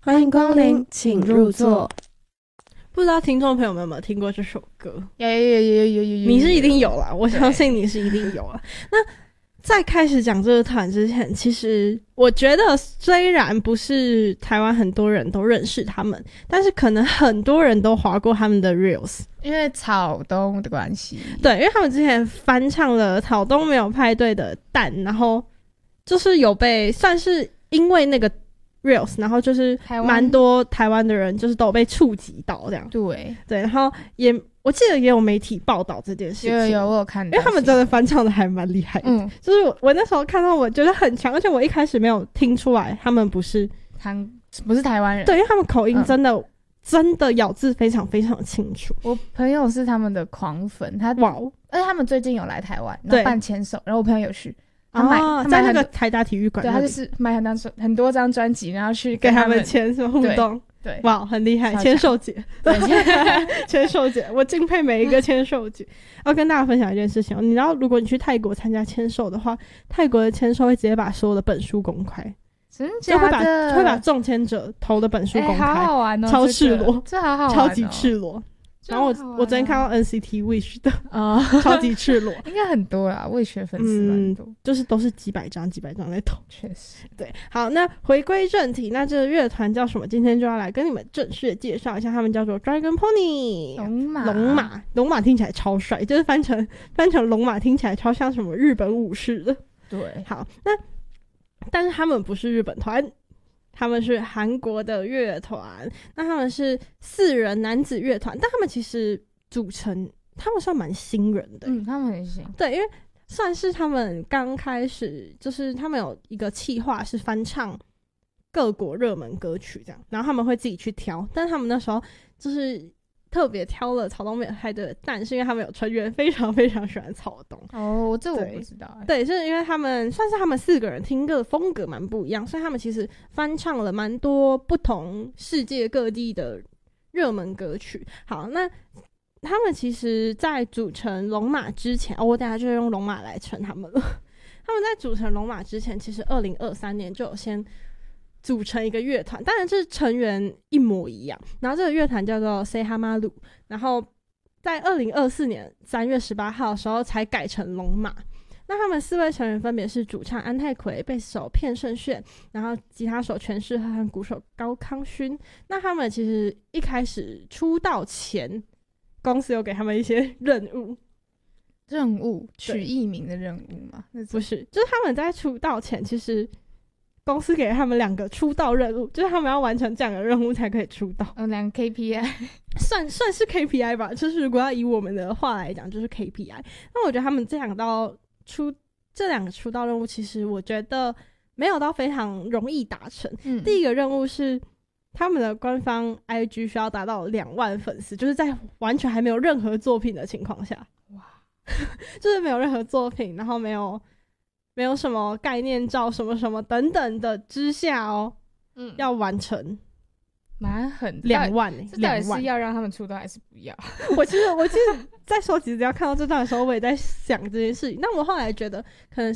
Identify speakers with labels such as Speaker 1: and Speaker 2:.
Speaker 1: 欢迎光临，请入座。
Speaker 2: 不知道听众朋友们有没有听过这首歌？
Speaker 1: 有，
Speaker 2: 你是一定有啦，我相信你是一定有啦。那在开始讲这个团之前，其实我觉得虽然不是台湾很多人都认识他们，但是可能很多人都滑过他们的 Reels，
Speaker 1: 因为草东的关系。
Speaker 2: 对，因为他们之前翻唱了草东没有派对的蛋，然后就是有被算是因为那个 Reels， 然后就是蛮多台湾的人就是都有被触及到这样。对，然后我记得也有媒体报道这件事情。
Speaker 1: 有，我有看到，
Speaker 2: 因为他们真的翻唱的还蛮厉害的。就是我那时候看到，我觉得很强，而且我一开始没有听出来他们不是
Speaker 1: 台湾人。
Speaker 2: 对，因为他们口音真的咬字非常非常清楚。
Speaker 1: 我朋友是他们的狂粉，而且他们最近有来台湾，然后办签售，然后我朋友有去。他
Speaker 2: 在那个台大体育馆，
Speaker 1: 对，他就是买很多张专辑，然后去跟
Speaker 2: 他们签什么互动。
Speaker 1: 对，
Speaker 2: 哇，很厉害，签售节，签售节，我敬佩每一个签售节。要跟大家分享一件事情，你知道，如果你去泰国参加签售的话，泰国的签售会直接把所有的本书公开，
Speaker 1: 真假的？
Speaker 2: 会把中签者投的本书公开，
Speaker 1: 好好玩哦，
Speaker 2: 超赤裸，
Speaker 1: 这好好玩哦，
Speaker 2: 超级赤裸。然后我昨天看到 NCT Wish 的超级赤裸，
Speaker 1: 应该很多啦，Wish 粉丝蛮多，
Speaker 2: 就是都是几百张在投。
Speaker 1: 确实，
Speaker 2: 对。好，那回归正题，那这个乐团叫什么？今天就要来跟你们正式的介绍一下，他们叫做 Dragon Pony 龙马听起来超帅，就是翻成龙马听起来超像什么日本武士的。
Speaker 1: 对，
Speaker 2: 好，但是他们不是日本团。他们是韩国的乐团，那他们是4人男子乐团，但他们其实他们算蛮新人的。
Speaker 1: 他们很新。对，
Speaker 2: 因为算是他们刚开始，就是他们有一个企划是翻唱各国热门歌曲这样，然后他们会自己去挑，但他们那时候就是特别挑了草东没有派对的蛋，是因为他们有成员非常非常喜欢草东。
Speaker 1: 这我不知道。
Speaker 2: 对，就是因为他们算是他们4个人听歌的风格蛮不一样，所以他们其实翻唱了蛮多不同世界各地的热门歌曲。好，那他们其实在组成龙马之前，我等一下就用龙马来称他们了。他们在组成龙马之前，其实2023年就有先组成一个乐团，当然是成员一模一样，然后这个乐团叫做 Say Hamaru， 然后在2024年3月18号的时候才改成龙马。那他们4位成员分别是主唱安泰奎、贝斯手片胜炫，然后吉他手全世和鼓手高康勋。那他们其实一开始出道前，公司有给他们一些任务
Speaker 1: 取艺名的任务吗？
Speaker 2: 不是，就是他们在出道前其实公司给他们2个出道任务，就是他们要完成这2个任务才可以出道。
Speaker 1: 2个 KPI
Speaker 2: 算是 KPI 吧，就是如果要以我们的话来讲，就是 KPI。那我觉得他们这2个出道任务，其实我觉得没有到非常容易达成。第一个任务是他们的官方 IG 需要达到2万粉丝，就是在完全还没有任何作品的情况下，哇，就是没有任何作品，然后没有什么概念照什么什么等等的之下要完成，
Speaker 1: 蛮狠的
Speaker 2: ，2万
Speaker 1: 这到底是要让他们出道还是不要？
Speaker 2: 我其实在收集资料看到这段的时候，我也在想这件事情。那我后来觉得，可能